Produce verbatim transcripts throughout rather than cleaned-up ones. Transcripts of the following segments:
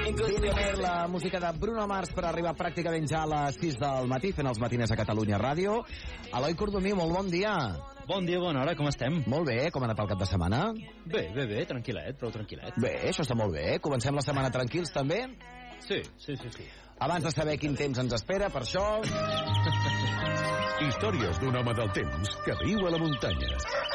Billionaire, la música de Bruno Mars per arribar pràcticament ja a les sis del matí, fent els matiners a Catalunya Ràdio. Eloi Cordomí, molt bon dia. Bon dia, bona hora, com estem? Molt bé, com ha anat el cap de setmana? Bé, bé, bé, tranquil·let, prou tranquil·let. Bé, això està molt bé. Comencem la setmana tranquils, també? Sí, sí, sí, sí. Abans de saber quin temps ens espera, per això... Històries d'un home del temps que viu a la muntanya.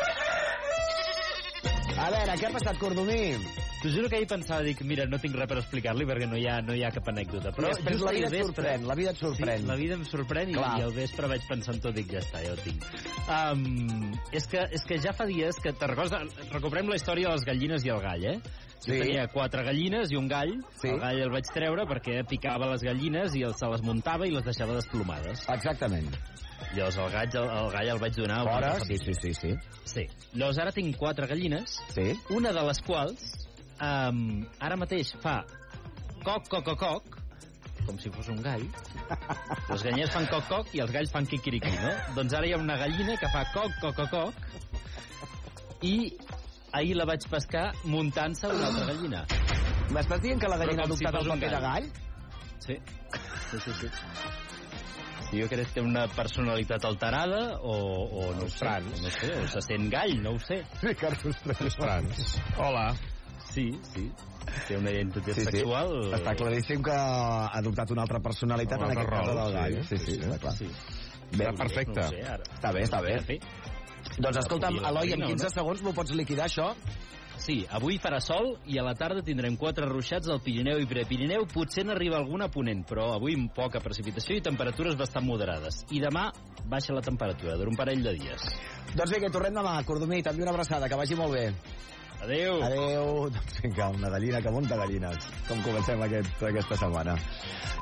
A veure, què ha passat, Cordomí? T'ho juro que ahir pensava, dic, mira, no tinc res per explicar-li perquè no hi ha, no hi ha cap anècdota. Però I després la vida et vespre... sorprèn, la vida et sorprèn. Sí, la vida em sorprèn i, i al vespre vaig pensant tot, dic, ja està, ja ho tinc. Um, és, que, és que ja fa dies que te recordes... Recuperem la història de les gallines i el gall, eh? Sí. Jo tenia quatre gallines i un gall. Sí. El gall el vaig treure perquè picava les gallines i el, se les muntava i les deixava desplomades. Exactament. Llavors el gall el, el, gall el vaig donar... Fora, sí, sí, sí, sí. Sí. Llavors ara tinc quatre gallines, sí. Una de les quals um, ara mateix fa coc, coc, coc, coc, com si fos un gall. Les gallines fan coc, coc i els galls fan quiquiriqui, no? Doncs ara hi ha una gallina que fa coc, coc, coc, coc i ahir la vaig pescar muntant-se una altra gallina. M'estàs dient que la gallina ha adoptat si el paper de gall? Sí, sí, sí, sí. Jo crec que té una personalitat alterada o, o no, sé, no sé, o se sent gall, no ho sé. Ricardo Estrans. Hola. Sí, sí. Té una identitat sí, sexual. Sí. Està claríssim que ha adoptat una altra personalitat no, en aquest cas del gall. Sí, sí, sí, està clar. Sí. Bé, perfecte. No sé, ara. Està bé, està bé. Doncs escolta'm, Eloi, en quinze segons m'ho pots liquidar, això? Sí, avui farà sol i a la tarda tindrem quatre ruixats al Pirineu i Prepirineu. Potser n'arriba alguna a ponent, però avui amb poca precipitació i temperatures bastant moderades. I demà baixa la temperatura, d'un parell de dies. Doncs bé, que tornem demà, Cordomí, també una abraçada, que vagi molt bé. Adéu. Adéu. Doncs vinga, una gallina que munta gallines. Com comencem aquest, aquesta setmana.